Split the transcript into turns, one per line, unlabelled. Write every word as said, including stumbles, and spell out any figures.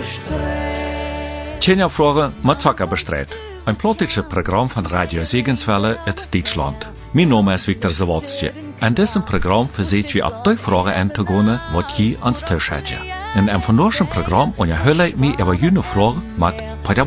Tjenja Fragen mit Zucker bestreit. Ein politisches Programm von Radio Segenswelle in Deutschland. Mein Name ist Viktor Zawadzki. In diesem Programm versuchen wir auf die Fragen einzugehen, die je ans Tisch hat. In einem von diesem Programm unterhalten wir über jene Fragen mit